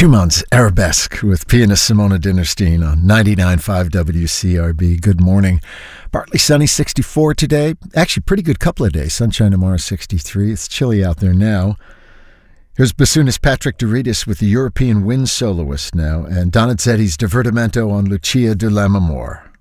Schumann's Arabesque with pianist Simona Dinnerstein on 99.5 WCRB. Good morning. Partly sunny, 64 today. Actually, pretty good couple of days. Sunshine tomorrow, 63. It's chilly out there now. Here's bassoonist Patrick Douridas with the European Wind Soloist now, and Donizetti's Divertimento on Lucia de Lammermoor.